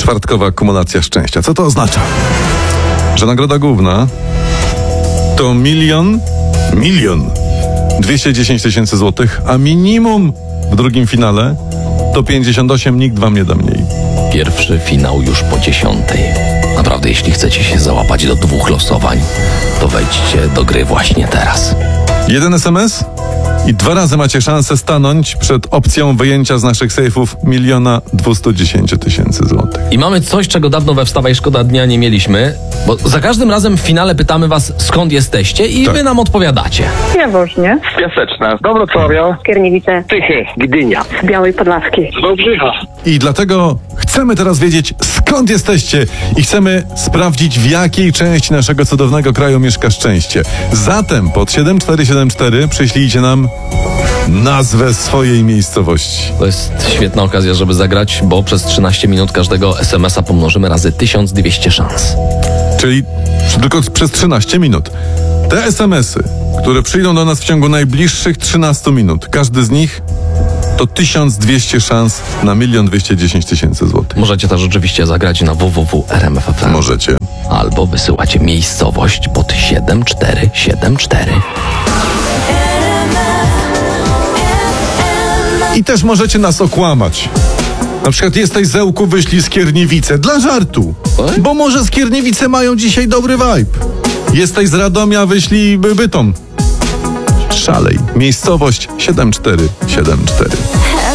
czwartkowa kumulacja szczęścia. Co to oznacza? Że nagroda główna to 1 210 000 złotych, a minimum w drugim finale to 58, nikt wam nie da mniej. Pierwszy finał już po 10. Naprawdę, jeśli chcecie się załapać do 2 losowań, to wejdźcie do gry właśnie teraz. 1 SMS i 2 razy macie szansę stanąć przed opcją wyjęcia z naszych sejfów 1 210 000 złotych. I mamy coś, czego dawno we Wstawaj Szkoda Dnia nie mieliśmy, bo za każdym razem w finale pytamy was, skąd jesteście i wy nam odpowiadacie. Jaworznie, Piaseczna, Dobrocławia, Skierniewice, Tychy, Gdynia, z Białej Podlaskiej. Wałbrzycha. I dlatego chcemy teraz wiedzieć, skąd jesteście i chcemy sprawdzić, w jakiej części naszego cudownego kraju mieszka szczęście. Zatem pod 7474 przyślijcie nam nazwę swojej miejscowości. To jest świetna okazja, żeby zagrać, bo przez 13 minut każdego SMS-a pomnożymy razy 1200 szans. Czyli tylko przez 13 minut. Te SMS-y, które przyjdą do nas w ciągu najbliższych 13 minut, każdy z nich to 1200 szans na 1 210 000 złotych. Możecie też oczywiście zagrać na www.rmf.fm. Możecie. Albo wysyłacie miejscowość pod 7474. I też możecie nas okłamać. Na przykład jesteś z Ełku, wyślij Skierniewice. Dla żartu. Oj? Bo może Skierniewice mają dzisiaj dobry vibe. Jesteś z Radomia, wyślij Bytom. Szalej. Miejscowość 7474.